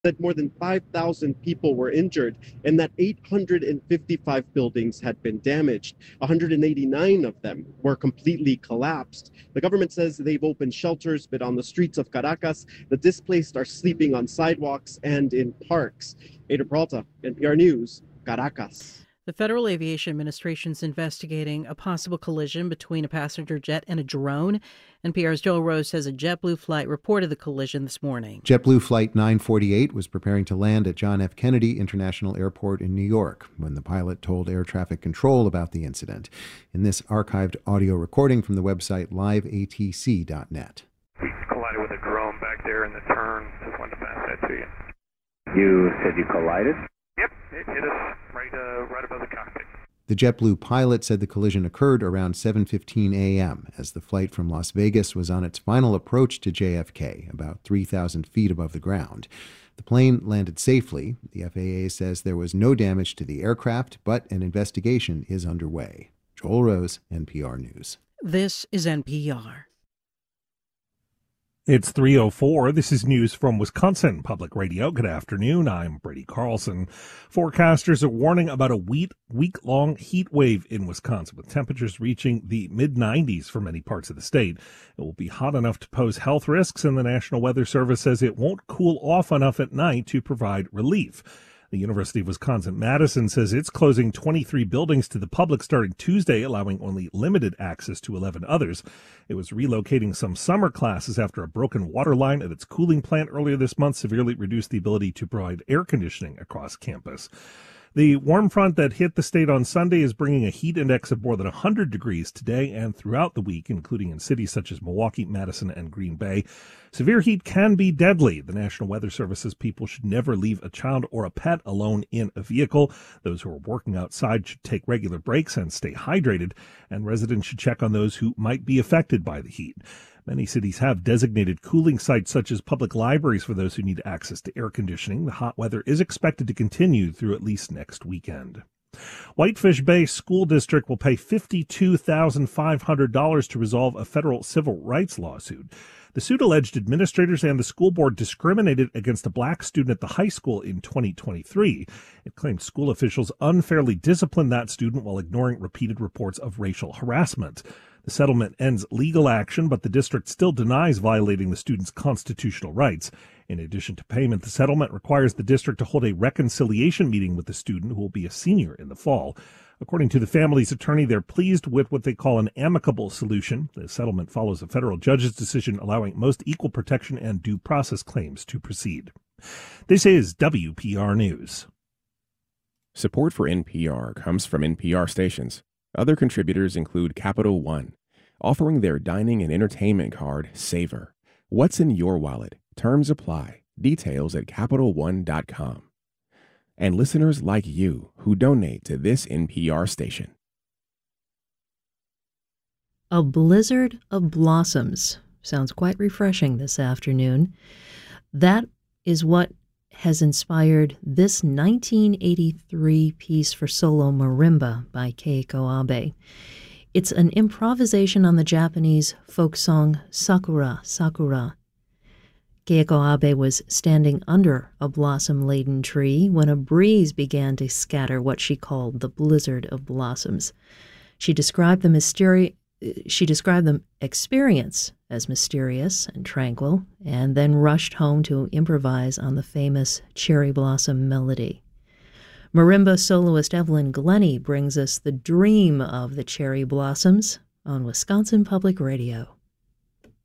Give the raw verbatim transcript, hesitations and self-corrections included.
that more than five thousand people were injured and that eight hundred fifty-five buildings had been damaged. one hundred eighty-nine of them were completely collapsed. The government says they've opened shelters, but on the streets of Caracas, the displaced are sleeping on sidewalks and in parks. Ada Peralta, N P R News, Caracas. The Federal Aviation Administration is investigating a possible collision between a passenger jet and a drone. N P R's Joel Rose says a JetBlue flight reported the collision this morning. JetBlue Flight nine forty-eight was preparing to land at John F. Kennedy International Airport in New York when the pilot told air traffic control about the incident. In this archived audio recording from the website live A T C dot net. We collided with a drone back there in the turn. Just wanted to pass that to you. You said you collided? Yep, it hit us right, uh, right above the cockpit. The JetBlue pilot said the collision occurred around seven fifteen a.m. as the flight from Las Vegas was on its final approach to J F K, about three thousand feet above the ground. The plane landed safely. The F A A says there was no damage to the aircraft, but an investigation is underway. Joel Rose, N P R News. This is N P R. It's three oh four. This is news from Wisconsin Public Radio. Good afternoon. I'm Brady Carlson. Forecasters are warning about a week, week-long heat wave in Wisconsin, with temperatures reaching the mid nineties for many parts of the state. It will be hot enough to pose health risks, and the National Weather Service says it won't cool off enough at night to provide relief. The University of Wisconsin-Madison says it's closing twenty-three buildings to the public starting Tuesday, allowing only limited access to eleven others. It was relocating some summer classes after a broken water line at its cooling plant earlier this month severely reduced the ability to provide air conditioning across campus. The warm front that hit the state on Sunday is bringing a heat index of more than one hundred degrees today and throughout the week, including in cities such as Milwaukee, Madison, and Green Bay. Severe heat can be deadly. The National Weather Service says people should never leave a child or a pet alone in a vehicle. Those who are working outside should take regular breaks and stay hydrated, and residents should check on those who might be affected by the heat. Many cities have designated cooling sites such as public libraries for those who need access to air conditioning. The hot weather is expected to continue through at least next weekend. Whitefish Bay School District will pay fifty-two thousand five hundred dollars to resolve a federal civil rights lawsuit. The suit alleged administrators and the school board discriminated against a black student at the high school in twenty twenty-three. It claimed school officials unfairly disciplined that student while ignoring repeated reports of racial harassment. The settlement ends legal action, but the district still denies violating the student's constitutional rights. In addition to payment, the settlement requires the district to hold a reconciliation meeting with the student, who will be a senior in the fall. According to the family's attorney, they're pleased with what they call an amicable solution. The settlement follows a federal judge's decision allowing most equal protection and due process claims to proceed. This is W P R News. Support for N P R comes from N P R stations. Other contributors include Capital One, offering their dining and entertainment card, Savor. What's in your wallet? Terms apply. Details at Capital One dot com. And listeners like you who donate to this N P R station. A blizzard of blossoms. Sounds quite refreshing this afternoon. That is what has inspired this nineteen eighty-three piece for solo marimba by Keiko Abe. It's an improvisation on the Japanese folk song Sakura, Sakura. Keiko Abe was standing under a blossom-laden tree when a breeze began to scatter what she called the blizzard of blossoms. She described the mysteri- she described the experience as mysterious and tranquil, and then rushed home to improvise on the famous cherry blossom melody. Marimba soloist Evelyn Glennie brings us the dream of the cherry blossoms on Wisconsin Public Radio.